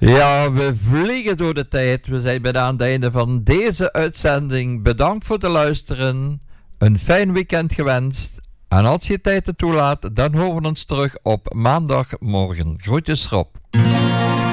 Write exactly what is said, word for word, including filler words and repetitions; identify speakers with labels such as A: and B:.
A: Ja, we vliegen door de tijd. We zijn bijna aan het einde van deze uitzending. Bedankt voor het luisteren. Een fijn weekend gewenst. En als je tijd het toelaat, dan horen we ons terug op maandagmorgen. Groetjes Rob.